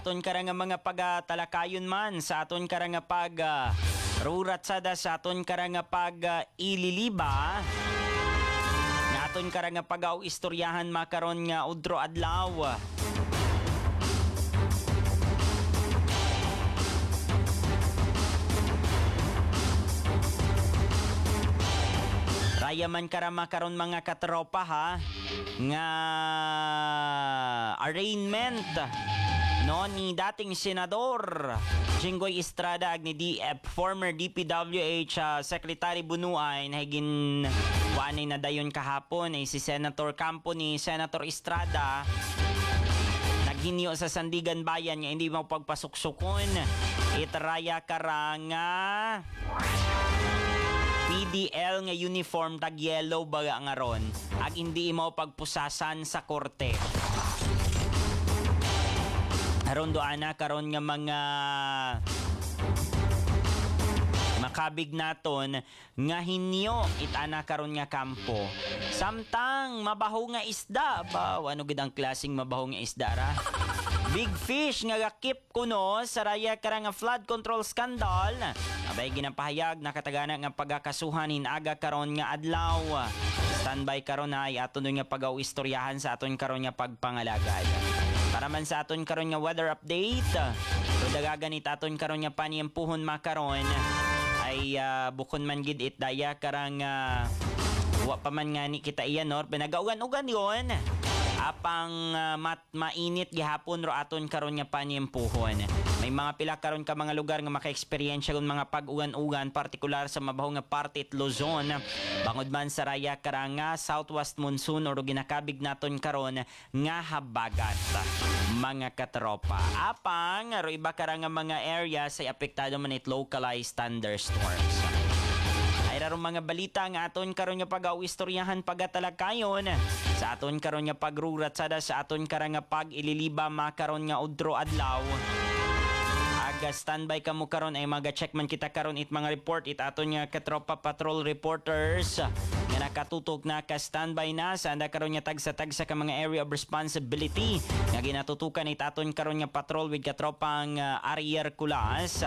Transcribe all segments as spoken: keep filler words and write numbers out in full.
aton kara nga mga pagatalakayon man sa aton kara nga pag uh, ruratsada sa aton kara nga pag uh, ililiba nga aton kara nga pagaw istoryahan makaron nga udro adlaw. Raya man karama karon mga katropa ha nga arraignment no ni dating senador Jinggoy Estrada ag ni D F former D P W H uh, Secretary Bunuay na higin wanay na dayon kahapon ay si Senator Campo ni Senator Estrada naghinyo sa Sandigan Bayan nga hindi mo pagpasuksukon itraya karanga P D L nga uniform tag yellow baga nga ron ag hindi mo pagpusasan sa korte. Aron doana karon nga mga makabig naton nga hinyo itana karon nga kampo. Samtang mabaho nga isda ba ano gid ang klaseng mabaho nga isda ra? Big fish nga gakip kuno sa raya kara nga flood control scandal. Abay ginapahayag nakatagana nga pagakasuhan hinaga karon nga adlaw. Standby karon ay aton nga pagaw istoryahan sa aton karon nga pagpangalagad. Para man sa aton karon nga weather update. So dagaganit aton karon nga paniempuhon makaron ay uh, bukon man gid it daya karang uh, wa pa man nga ni kita iyan nor pinagaugan-ugan yon. Apang uh, mat mainit gihapon ro aton karon nga paniempuhon. May mga pila karon ka mga lugar nga maka-eksperyensya kun mga pag-ugan-ugan partikular sa mabaho nga parte it Luzon. Bangod man sa raya karanga southwest monsoon or ginakabig naton karon nga habagat. Mga katropa. Apang ro iba karanga mga area say apektado man it localized thunderstorms. Ay rarong mga balita nga aton karon nga pag-istoryahan pagatalakayon sa aton karon nga pagruratsada sa aton karon nga pag-ililiba makaron nga udro adlaw. Aga standby kamo karon ay maga-check man kita karon it mga report it aton nga katropa patrol reporters nga nakatutok na ka standby na sa anda karon nga tagsa-tagsa ka mga area of responsibility nga ginatutukan it aton karon nga patrol with katropang uh, Arier Kulas.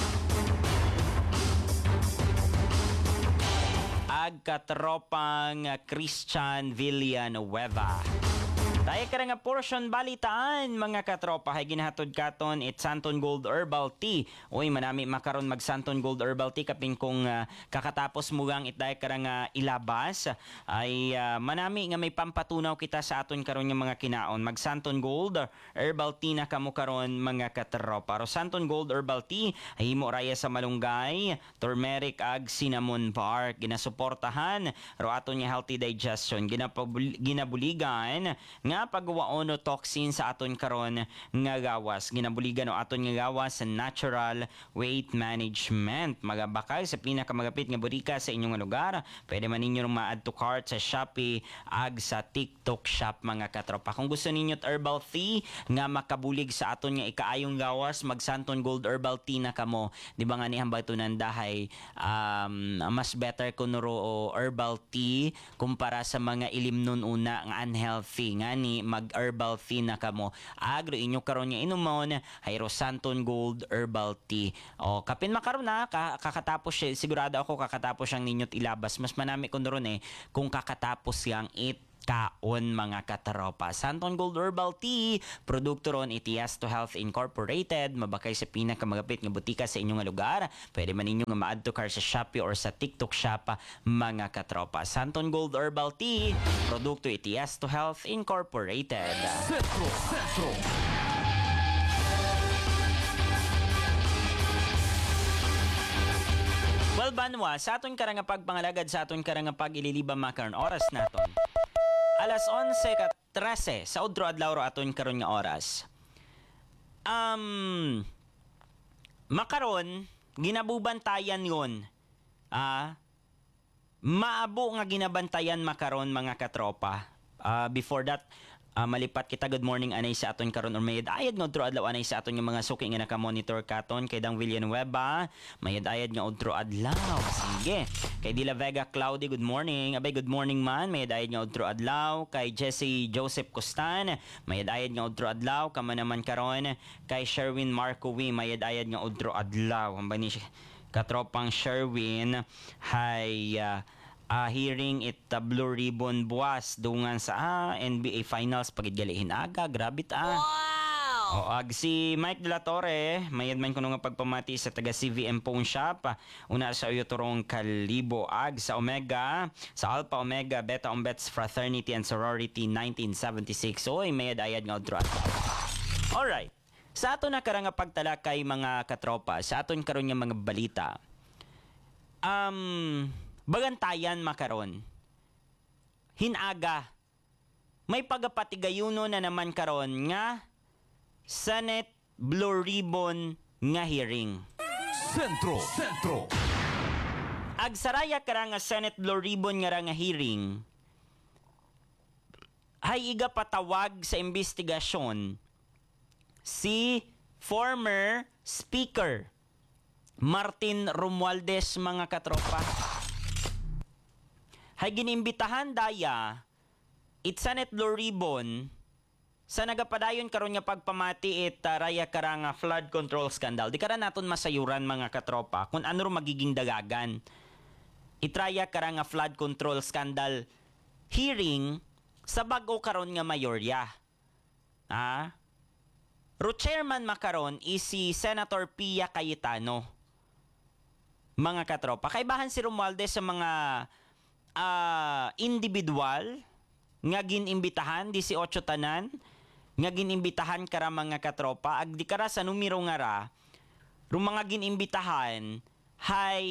Ag katropang Christian Villanueva. Tayo ka nga portion balitaan mga katropa ay ginahatod katon it Santon Gold Herbal Tea. Uy manami makaron mag Santon Gold Herbal Tea kapin kung uh, kakatapos mo gang it tayo ka nga ilabas ay uh, manami nga may pampatunaw kita sa aton karon nga mga kinaon. Mag Santon Gold Herbal Tea na kamo karon mga katropa. Ro Santon Gold Herbal Tea ay himo raya sa malunggay, turmeric ag cinnamon bark. Ginasuportahan ro aton nga healthy digestion. Ginapabul- ginabuligan nga pagwaon o toxin sa aton karon nga gawas. Ginabuligan o aton nga gawas sa natural weight management. Magabakal sa pinakamagapit nga bodika sa inyong lugar. Pwede man ninyo ma-add to cart sa Shopee ag sa TikTok shop mga katropa. Kung gusto ninyo herbal tea nga makabulig sa aton nga ikaayong gawas, mag Santon Gold Herbal Tea na kamo. Di ba nga ni hambatunan dahay um, mas better kuno o herbal tea kumpara sa mga ilimnon una nga unhealthy nga ni mag herbal tea na kamo. Agro inyo karon nga inumon hayro Santon Gold Herbal Tea. O kapin makaron na kakatapos siya, sigurado ako kakatapos siyang ninyot ilabas. Mas manami ko ron eh kung kakatapos yang it kaon mga katropa. Santon Gold Herbal Tea, produkto ron Itias to Health Incorporated, mabakay sa pinakamagapit nga butika sa inyong lugar. Pwede man ninyo nga ma-add to cart sa Shopee or sa TikTok shop mga katropa. Santon Gold Herbal Tea, produkto Itias to Health Incorporated. Centro, Centro. Well, Banwa, sa aton karang pagpangalagad sa aton karang pag-ililiba makaron oras naton. Alas onse ka trese sa udro adlaw ro aton karon nga oras. Um makaron ginabubantayan yon. Ah maabo nga ginabantayan makaron mga katropa. Uh, before that Ah, malipat kita good morning anay sa aton karon or mayad ayad nga udro adlaw anay sa aton nga mga suki nga naka-monitor katon kay Dang Villanueva mayad ayad nga udro adlaw sige kay Dila Vega Cloudy good morning abay good morning man mayad ayad nga udro adlaw kay Jesse Joseph Costan mayad ayad nga udro adlaw kamo naman karon kay Sherwin Marcowi mayad ayad nga udro adlaw ambay ni katropang Sherwin hay uh, Uh, hearing it uh, Blue Ribbon buwas dungan sa ah, N B A Finals pagidgalihin aga grabe ta. Wow! O ag si Mike De La Torre mayad man kuno nga pagpamati sa taga C V M Phone Shop una sa uyo turong kalibo ag sa Omega sa Alpha Omega Beta Ombets Fraternity and Sorority nineteen seventy-six oy mayad ayad nga udro. Alright. Sa ato na karang nga pagtalakay mga katropa sa aton karon nga mga balita. Um Bagantayan makaron. Hinaga. May pagapatigayuno na naman karon nga Senate Blue Ribbon nga hearing. Sentro, Sentro. Agsaraya kara nga Senate Blue Ribbon nga nga hearing. Hay iga patawag sa investigasyon si former Speaker Martin Romualdez mga katropa. Hay ginimbitahan daya it Senate Blue Ribbon sa nagapadayon karon nga pagpamati it uh, raya karang uh, flood control scandal. Di kara naton masayuran mga katropa kung ano ro magiging dagagan. Itraya karang nga flood control scandal hearing sa bag-o karon nga mayorya. Ah? Ro chairman makaron is si Senator Pia Cayetano. Mga katropa, kaibahan si Romualdez sa mga Uh, individual nga ginimbitahan eighteen tanan nga ginimbitahan kara mga katropa ag di kara sa numero nga ra rum mga ginimbitahan hay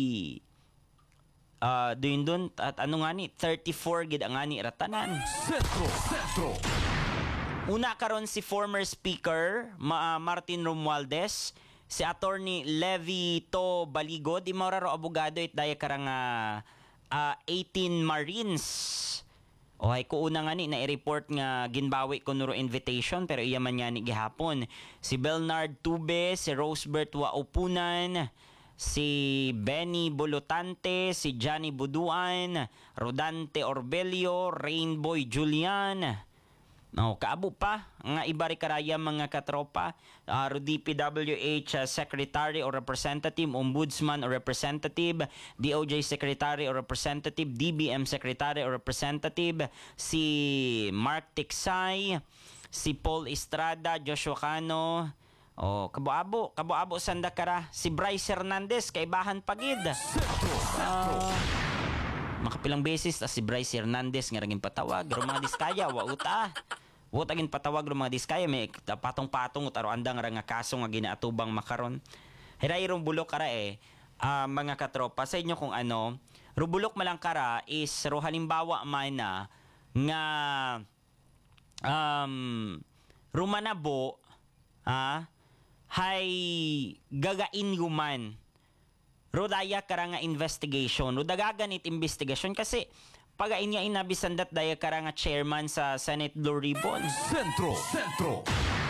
uh, doon doon at ano nga ni thirty-four gid ang ani ratanan. Sentro, Sentro. Una karon si former speaker Ma- uh, Martin Romualdez, si attorney Levi To Baligo di mao ra ro abogado it daya karang uh, Uh, eighteen Marines. O ay ko una nga ni na i-report nga ginbawi ko nuro invitation pero iya man nga ni gihapon. Si Belnard Tube, si Rosebert Waupunan, si Benny Bolotante, si Johnny Buduan, Rodante Orbelio, Rainboy Julian. No, kaabo pa nga iba ri karaya mga katropa, uh, D P W H uh, Secretary or Representative, Ombudsman or Representative, D O J Secretary or Representative, D B M Secretary or Representative, si Mark Tiksay, si Paul Estrada, Joshua Cano, oh, kabuabo, kabuabo sanda kara, si Bryce Hernandez kaibahan pagid. Uh, makapilang beses ta si Bryce Hernandez nga naging patawag ro mga diskaya wa uta wa tagin patawag ro mga diskaya may patong-patong ut aro andang ra nga kaso nga ginaatubang makaron hiray ro bulok kara eh uh, mga katropa sa inyo kung ano ro bulok malang kara is ro halimbawa man na nga um rumanabo ah hay gagain human rodaya kara nga investigation ro dagagan it investigation kasi pagain nga inabisandat daya kara nga chairman sa Senate Blue Ribbon. Sentro, Sentro.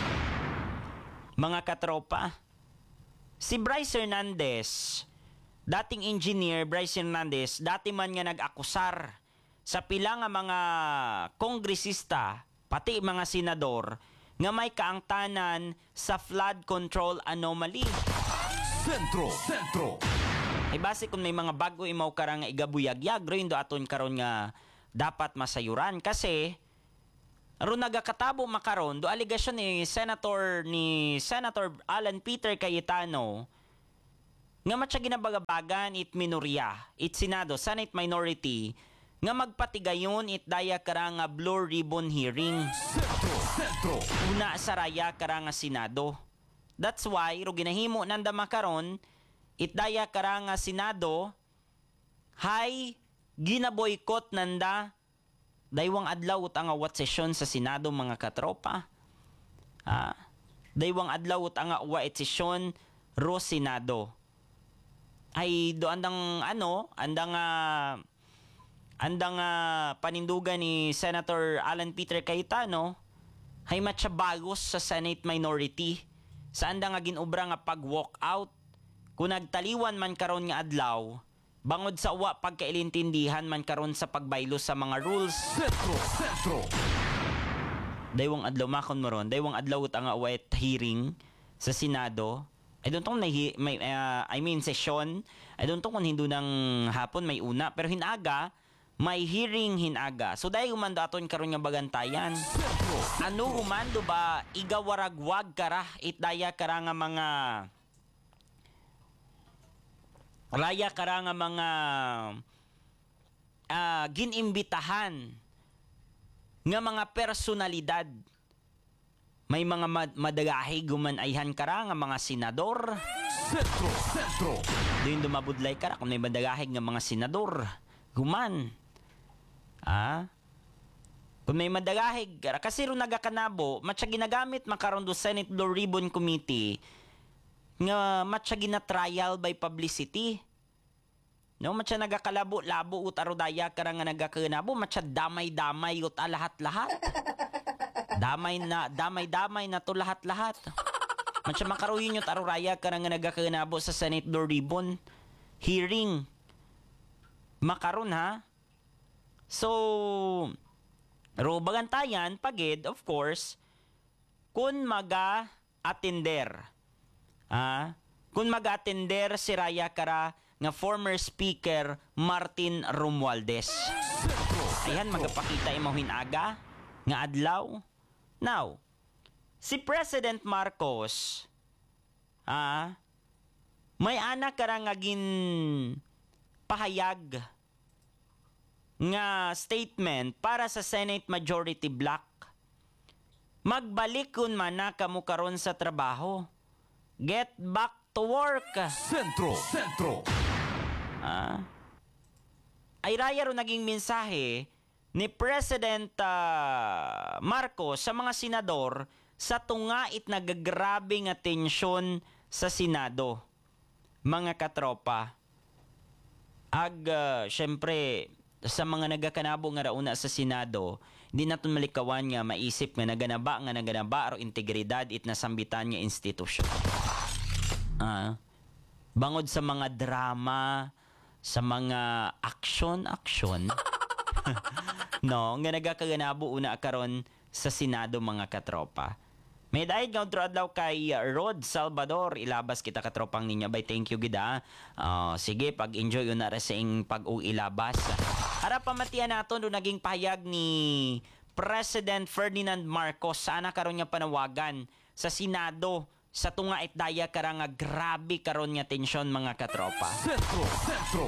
Mga katropa, si Bryce Hernandez, dating engineer Bryce Hernandez, dati man nga nag-akusar sa pila nga mga kongresista, pati mga senador, nga may kaangtanan sa flood control anomaly. Sentro, Sentro. Ay base kung may mga bago imaw karang igabuyagyag ro aton karon nga dapat masayuran kasi aron nagakatabo makaron do aligasyon ni Senator ni Senator Alan Peter Cayetano nga matsa ginabagabagan it minorya it Senado Senate minority nga magpatigayon it daya karang nga Blue Ribbon hearing. Sentro, Sentro. Una sa raya karang nga Senado. That's why ro ginahimo nanda makaron itdaya kara nga Senado hay ginaboykot nanda daywang adlaw ut ang awat sesyon sa Senado mga katropa. Ah, daywang adlaw ut ang awat sesyon ro Senado. Ay do andang ano, andang uh, andang uh, panindugan ni Senator Alan Peter Cayetano hay matsabagos sa Senate minority sa andang nga ginubra nga pag-walk out kung nagtaliwan man karon nga adlaw bangod sa uwa pagkailintindihan man karon sa pagbaylo sa mga rules. Sentro, sentro. Daywang adlaw makon mo ron, daywang adlaw ut ang away hearing sa Senado. I don't know na may uh, I mean session. I don't know kung hindu ng hapon may una pero hinaga may hearing hinaga. So dahil umando aton karon nga bagantayan. Ano umando ba igawaragwag kara itdaya kara nga mga raya kara nga mga uh, ginimbitahan nga mga personalidad. May mga mad- madagahi gumanayhan kara nga mga senador. Sentro, sentro. Doon dumabudlay kara kung may madagahi nga mga senador. Guman. Ah? Kung may madagahig, kasi ro nagakanabo, matya ginagamit makaroon do Senate Blue Ribbon Committee nga matya gina-trial by publicity. No, matya nagakalabo-labo ut arodaya kara nga nagakanabo, matya damay-damay ut lahat-lahat. Damay na, damay-damay na to lahat-lahat. Matya makaroon yung aroraya kara nga nagakanabo sa Senate Blue Ribbon hearing. Makaroon ha? So, ro bagantayan, pagid, of course, kung maga-attender. Ah, kung maga-attender si Raya Kara nga former speaker Martin Romualdez. Ayan, magapakita imahin aga nga adlaw. Now, si President Marcos, ah, may anak kara nga gin pahayag nga statement para sa Senate Majority Block. Magbalik kun man na kamo karon sa trabaho. Get back to work. Sentro, sentro. Ah. Ay raya ro naging mensahe ni President uh, Marcos sa mga senador sa tungait nagagrabe nga tensyon sa Senado. Mga katropa. Ag, uh, syempre, sa mga nagakanabo nga rauna sa Senado, hindi naton malikawan nga maisip nga naganaba nga naganaba aro integridad it nasambitan nga institusyon. Ah, bangod sa mga drama, sa mga action-action, no, nga nagakaganabo una karon sa Senado mga katropa. May dahil nga otro adlaw kay uh, Rod Salvador, ilabas kita katropang ninyo bay thank you gida. Uh, sige, pag-enjoy yun na resing pag-uilabas. Harap pamatian nato do naging pahayag ni President Ferdinand Marcos sana karon nga panawagan sa Senado sa tunga itdaya kara nga grabe karon nga tensyon mga katropa. Sentro, sentro.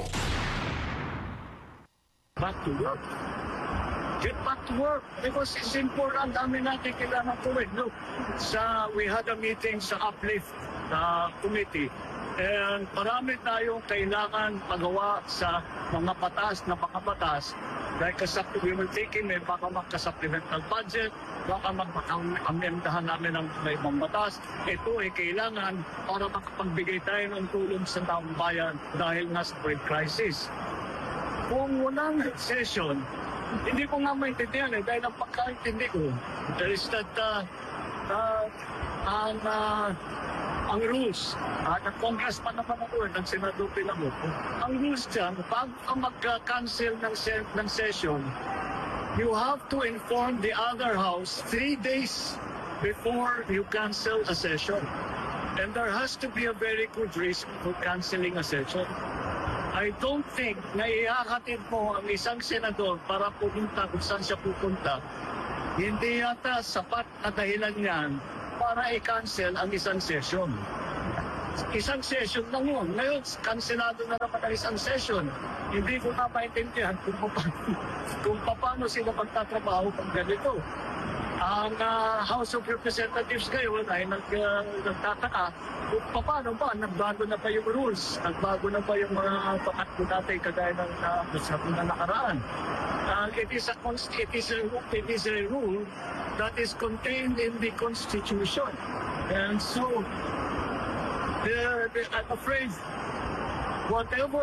Back to work. Get back to work because it's important. Dami natin kailangan tuwid. Look, sa, we had a meeting sa Uplift uh, Committee and marami tayong kailangan pagawa sa mga patas na mga patas dahil kasap, we will take in, may baka magka-supplemental budget, baka mag-amendahan namin ng may ibang batas. Ito ay kailangan para makapagbigay tayo ng tulong sa taong bayan dahil nga sa COVID crisis. Kung walang session, hindi ko nga maintindihan eh, dahil ang pagkaintindi ko, there is that, uh, uh, ang, uh, ang rules, uh, ng congressman naman ako, ng senador pinamo, ang rules dyan, pag mag-cancel ng, se- ng session, you have to inform the other house three days before you cancel a session. And there has to be a very good reason for canceling a session. I don't think na ihahatid mo ang isang senador para pumunta kung saan siya pupunta. Hindi yata sapat na dahilan yan para i-cancel ang isang session. Isang session lang yun. Ngayon, kanselado na naman ang isang session. Hindi ko na maintindihan kung paano, kung paano sila magtatrabaho pag ganito. Ang uh, House of Representatives ngayon ay nag, uh, nagtataka kung paano ba, nagbago na ba yung rules, nagbago na ba yung mga pakatko natin kagaya ng uh, sa na nakaraan. Uh, it, is a, it, is a, it is a rule that is contained in the Constitution. And so, the, the, I'm afraid, whatever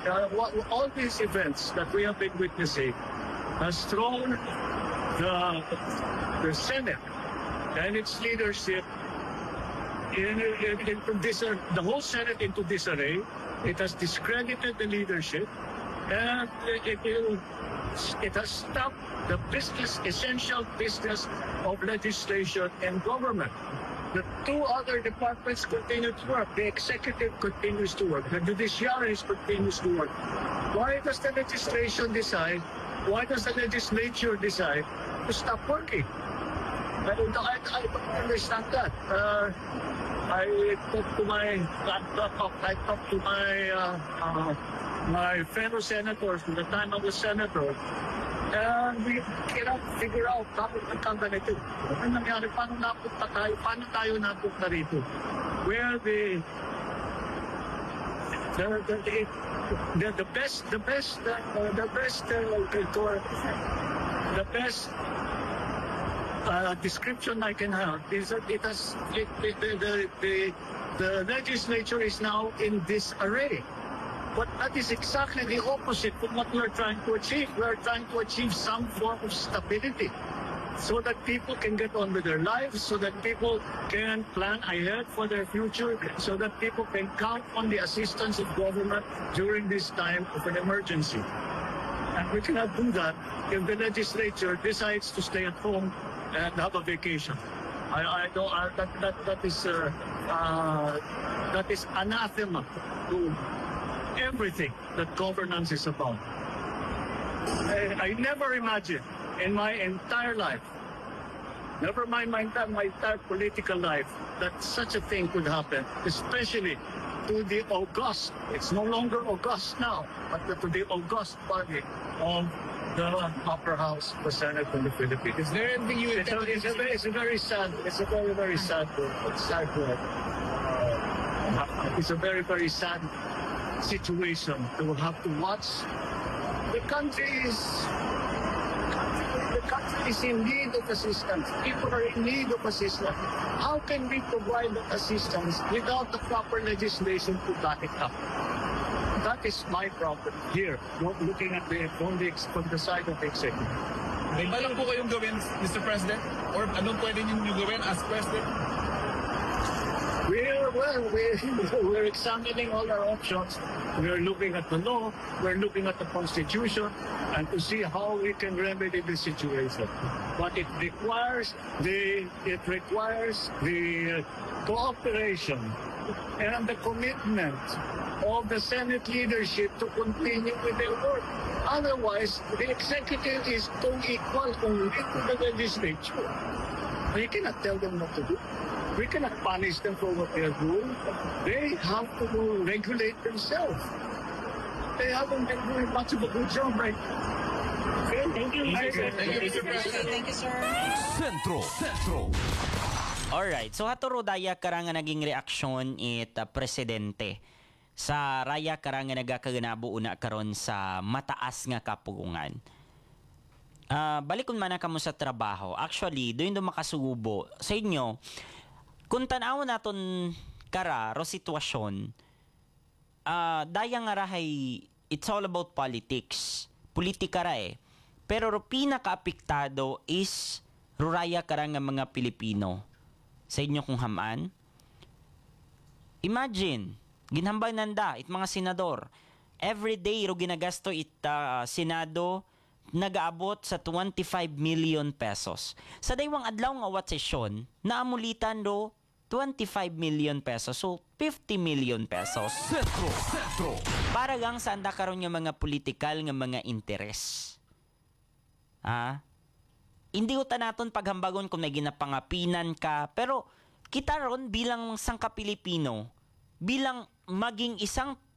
uh, what, all these events that we have been witnessing has thrown the, the Senate and its leadership in, in, into disar- the whole Senate into disarray. It has discredited the leadership, and it, it, it has stopped the business, essential business of legislation and government. The two other departments continue to work. The executive continues to work. The judiciary continues to work. Why does the legislation decide? Why does the legislature decide to stop working? I don't, I, I don't understand that. Uh, I talked to my, I talked, I talked to my, uh, uh, my fellow senators from the time I was senator, and we cannot figure out bakit nagkaganito. Ano nangyari? Paano napunta tayo? Paano tayo napunta rito? Where the the the, the, the, the best the best uh, the best uh, the best uh, description I can have is that it has it, it, the, the the the legislature is now in disarray. But that is exactly the opposite from what we're trying to achieve. We're trying to achieve some form of stability so that people can get on with their lives, so that people can plan ahead for their future, so that people can count on the assistance of government during this time of an emergency. And we cannot do that if the legislature decides to stay at home and have a vacation. I, I don't. I, that that that is uh, uh, that is anathema to everything that governance is about. I, I never imagined in my entire life, never mind my entire, my entire political life, that such a thing could happen, especially to the august, it's no longer august now, but to the august body of the upper house, the Senate of the Philippines. Is there anything you It's a, it's a, very, it's a very sad, it's a very, very sad, it's sad, uh, it's a very, very sad situation to have to watch. The country is the country is in need of assistance. People are in need of assistance. How can we provide that assistance without the proper legislation to back it up? That is my problem here. Not looking at the from the from the side of the executive. May balak po kayong gawin, Mister President? Or anong pwede niyo gawin as President? We're, well, we're, we're examining all our options. We're looking at the law, we're looking at the Constitution, and to see how we can remedy the situation. But it requires the, it requires the cooperation and the commitment of the Senate leadership to continue with their work. Otherwise, the executive is co-equal only to the legislature. We cannot tell them what to do. We cannot punish them for what they are doing. They have to regulate themselves. They haven't been doing much of a good job right now. Okay, thank you. Thank you, Thank you, Mister President. Thank you, sir. Sentro, Sentro. Alright, so haturo daya karang nga naging reaksyon it uh, presidente sa raya karang nga nagakaganabo una karon sa mataas nga kapugungan. Uh, balikon man na kamo sa trabaho. Actually, doon do makasubo sa inyo. Kung tanaw naton kara ro sitwasyon, uh, daya nga rahay it's all about politics. Politika ra eh. Pero ro pinaka-apektado is ruraya kara nga mga Pilipino. Sa inyo kung hamaan. Imagine, ginhambay nanda it mga senador. Every day ro ginagasto it uh, Senado nagaabot sa twenty-five million pesos. Sa daywang adlaw nga wat sesyon, naamulitan ro twenty-five million pesos. So, fifty million pesos. Sentro, Sentro. Para gang sa anda karon nga mga politikal nga mga interes. Ha? Hindi ko naton paghambagon kung may ginapangapinan ka, pero kita ron bilang sangka Pilipino, bilang maging isang